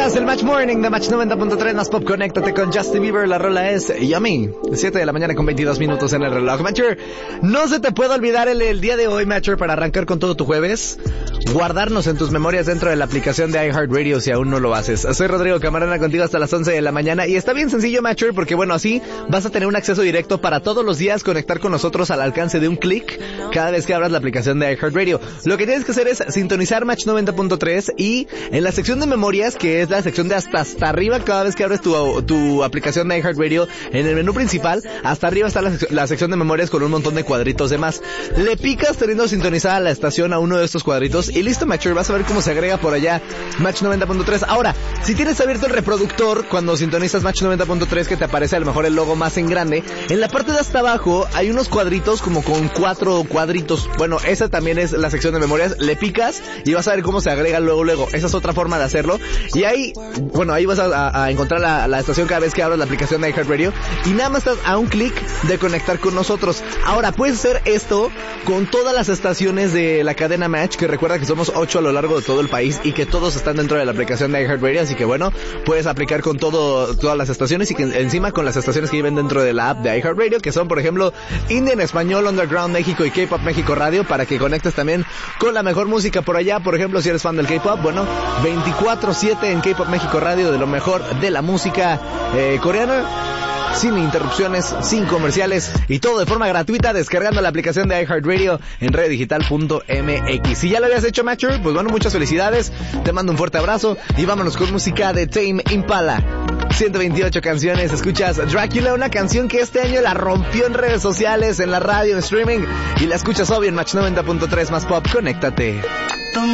escuchas el Match Morning de Match 90.3 más Pop. Conéctate con Justin Bieber. La rola es Yummy. 7 de la mañana con 22 minutos en el reloj. Matcher, no se te puede olvidar el día de hoy, Matcher, para arrancar con todo tu jueves. Guardarnos en tus memorias dentro de la aplicación de iHeartRadio si aún no lo haces. Soy Rodrigo Camarena contigo hasta las 11 de la mañana. Y está bien sencillo, Matcher, porque bueno, así vas a tener un acceso directo para todos los días conectar con nosotros al alcance de un clic cada vez que abras la aplicación de iHeartRadio. Lo que tienes que hacer es sintonizar Match 90.3 y en la sección de memorias, que es la sección de hasta arriba, cada vez que abres tu aplicación de iHeartRadio, en el menú principal, hasta arriba está la sección de memorias con un montón de cuadritos de más. Le picas teniendo sintonizada la estación a uno de estos cuadritos y listo, Matcher, vas a ver cómo se agrega por allá Match 90.3. Ahora, si tienes abierto el reproductor cuando sintonizas Match 90.3, que te aparece a lo mejor el logo más en grande, en la parte de hasta abajo hay unos cuadritos como con 4 cuadritos. Bueno, esa también es la sección de memorias. Le picas y vas a ver cómo se agrega luego. Esa es otra forma de hacerlo. Y ahí, bueno, ahí vas a encontrar la estación cada vez que abras la aplicación de iHeartRadio y nada más estás a un clic de conectar con nosotros. Ahora, puedes hacer esto con todas las estaciones de la cadena Match, que recuerda que somos 8 a lo largo de todo el país y que todos están dentro de la aplicación de iHeartRadio, así que bueno, puedes aplicar con todas las estaciones y que encima con las estaciones que viven dentro de la app de iHeartRadio, que son por ejemplo Indie en Español, Underground México y K-Pop México Radio, para que conectes también con la mejor música por allá. Por ejemplo, si eres fan del K-Pop, bueno, 24/7 en K-Pop México Radio, de lo mejor de la música coreana, sin interrupciones, sin comerciales y todo de forma gratuita descargando la aplicación de iHeartRadio en redigital.mx. Si ya lo habías hecho, Matcher, pues bueno, muchas felicidades, te mando un fuerte abrazo y vámonos con música de Tame Impala. 128 canciones, escuchas Dracula, una canción que este año la rompió en redes sociales, en la radio, en streaming, y la escuchas obvio en Match 90.3 más Pop. Conéctate.